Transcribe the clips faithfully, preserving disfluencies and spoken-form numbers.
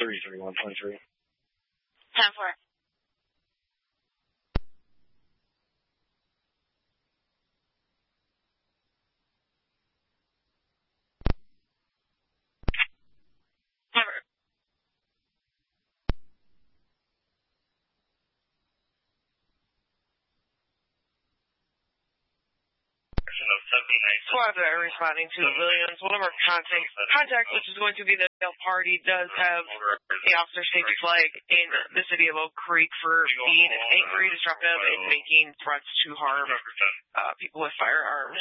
three three one twenty-three. ten four. Never. Squad that are responding to Williams. One of our contact, contact, which is going to be the party, does have the officer safety flag in the city of Oak Creek for being angry, disruptive, and making threats to harm uh, people with firearms.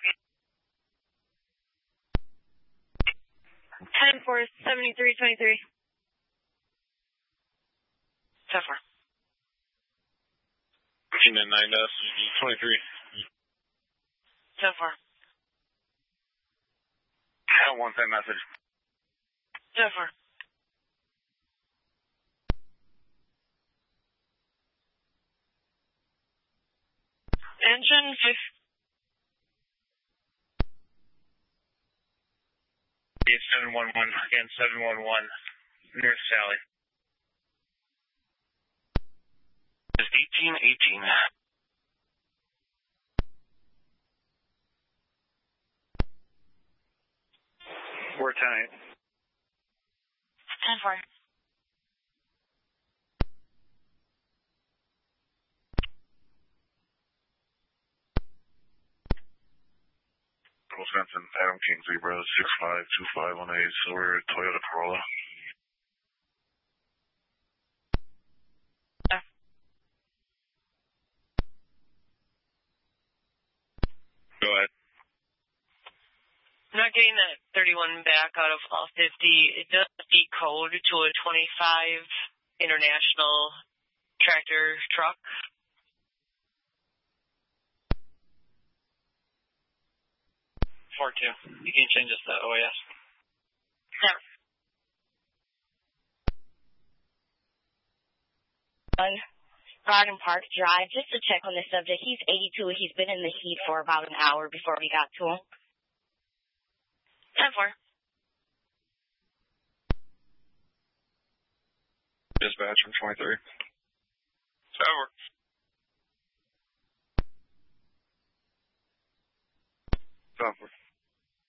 ten four seventy-three twenty-three. ten four. Machine in nine S twenty-three. ten four. I don't want that message. ten four. Engine fifty. seven one one, again, seven one one, near Sally. It's eighteen eighteen. We're tight. ten four. Wisconsin, Adam King, Zebra, six five two five one eight, Silver, Toyota Corolla. Yeah. Go ahead. I'm not getting that thirty-one back out of all fifty. It does decode to a twenty-five international tractor truck. four two. You can change this to O A S. Never. On Garden Park Drive, just to check on the subject. He's eighty-two. He's been in the heat for about an hour before we got to him. ten four. Dispatch from twenty-three. Over. Over.